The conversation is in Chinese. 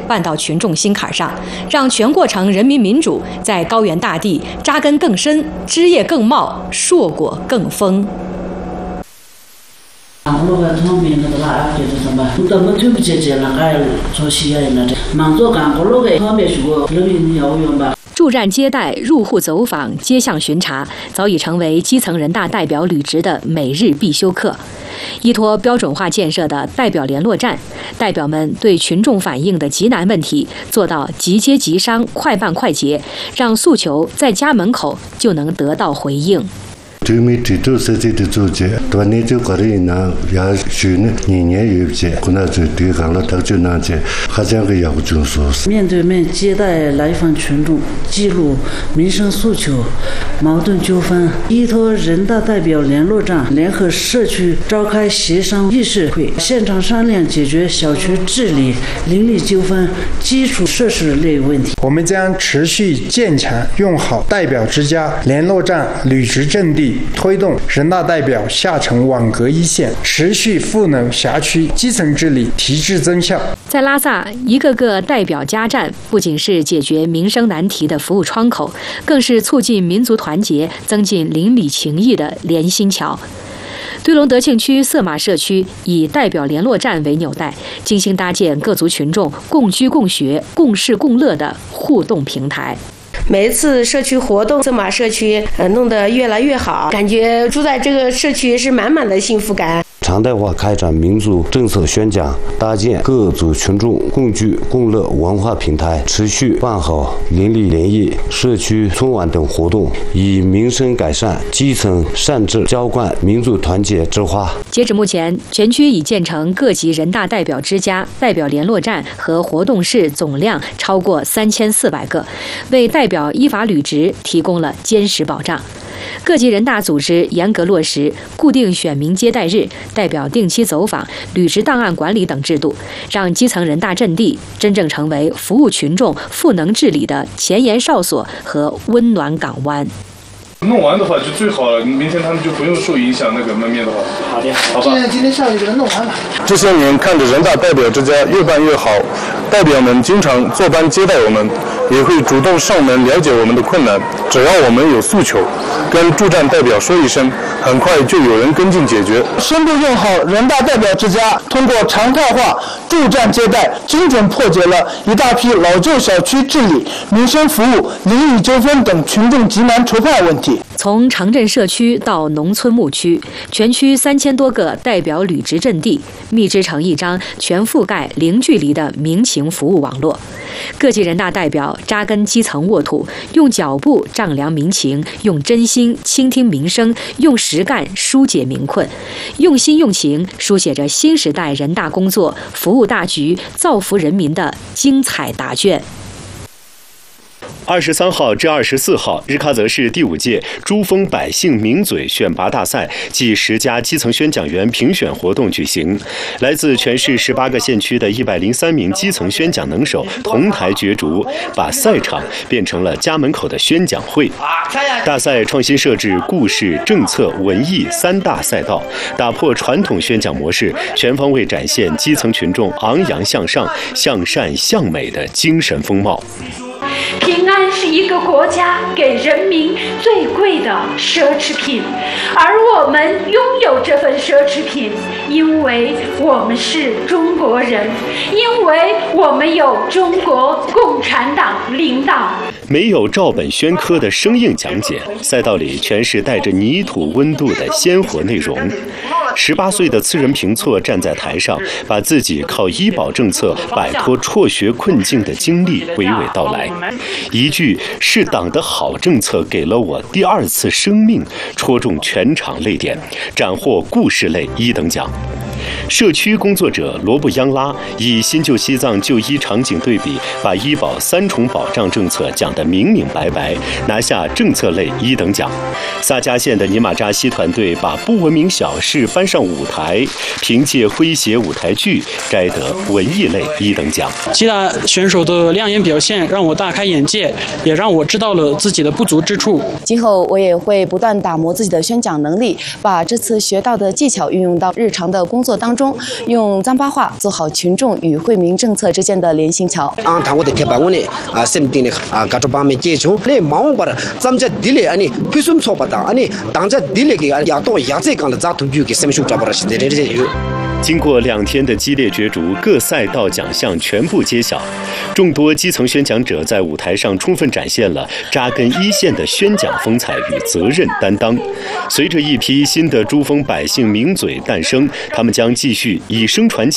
办到群众心坎上，让全过程人民民主在高原大地扎根更深，枝叶更茂，硕果更丰。助战接待、入户走访、街巷巡查，早已成为基层人大代表履职的每日必修课。依托标准化建设的代表联络站，代表们对群众反映的急难问题做到即接即商、快办快结，让诉求在家门口就能得到回应。 对面提出设计的组织，多年就搞的那也许呢，年年有些，可能就对抗了，他就那些，还这样个要求说是。 面对面接待来访群众，记录民生诉求、矛盾纠纷，依托人大代表联络站，联合社区召开协商议事会，现场商量解决小区治理、邻里纠纷、基础设施类问题。 我们将持续建强用好代表之家联络站履职阵地。推动人大代表下沉网格一线，持续赋能辖区基层治理提质增效。 在拉萨，一个个代表家站不仅是解决民生难题的服务窗口，更是促进民族团结、增进邻里情谊的连心桥。堆龙德庆区色马社区以代表联络站为纽带，精心搭建各族群众共居共学、共事共乐的互动平台。 每一次社区活动，色马社区弄得越来越好，感觉住在这个社区是满满的幸福感。 常态化开展民族政策宣讲，搭建各族群众共居共乐文化平台，持续办好邻里联谊、社区春晚等活动，以民生改善、基层善治浇灌民族团结之花。 截止目前，全区已建成各级人大代表之家、代表联络站和活动室总量超过3400个，为代表依法履职提供了坚实保障。各级人大组织严格落实固定选民接待日、代表定期走访、履职档案管理等制度，让基层人大阵地真正成为服务群众、赋能治理的前沿哨所和温暖港湾。 弄完的话就最好了，明天他们就不用受影响。那个门面的话， 好的， 好吧。 今天下午就给他弄完了。 这些年看着人大代表之家越办越好，代表们经常坐班接待我们，也会主动上门了解我们的困难。只要我们有诉求，跟驻站代表说一声，很快就有人跟进解决。 深度用好人大代表之家，通过常态化驻站接待，精准破解了一大批老旧小区治理、民生服务、邻里纠纷等群众急难愁盼问题。 从城镇社区到农村牧区，全区3000多个代表履职阵地密织成一张全覆盖零距离的民情服务网络。各级人大代表扎根基层沃土，用脚步丈量民情，用真心倾听民生，用实干疏解民困，用心用情书写着新时代人大工作服务大局、造福人民的精彩答卷。 23号至24号，日喀则市第5届珠峰百姓名嘴选拔大赛暨10家基层宣讲员评选活动举行。来自全市18个县区的103名基层宣讲能手同台角逐，把赛场变成了家门口的宣讲会。大赛创新设置故事、政策、文艺3大赛道，打破传统宣讲模式，全方位展现基层群众昂扬向上、向善向美的精神风貌。 平安是一个国家给人民最贵的奢侈品，而我们拥有这份奢侈品，因为我们是中国人，因为我们有中国共产党领导。 没有照本宣科的生硬讲解，赛道里全是带着泥土温度的鲜活内容。18岁的次仁平措站在台上，把自己靠医保政策摆脱辍学困境的经历娓娓道来。一句“是党的好政策给了我第2次生命”，戳中全场泪点，斩获故事类1等奖。社区工作者罗布央拉以新旧西藏就医场景对比，把医保3重保障政策讲得明明白白，拿下政策类1等奖。萨迦县的尼玛扎西团队把不文明小事搬上舞台，凭借诙谐舞台剧摘得文艺类1等奖。 吉达选手的亮眼表现让我大开眼界，也让我知道了自己的不足之处。 今后我也会不断打磨自己的宣讲能力，把这次学到的技巧运用到日常的工作当中，用糌巴话做好群众与惠民政策之间的联系桥。 经过2天的激烈角逐，各赛道奖项全部揭晓。众多基层宣讲者在舞台上充分展现了扎根一线的宣讲风采与责任担当。随着一批新的珠峰百姓名嘴诞生，他们将继续以声传情。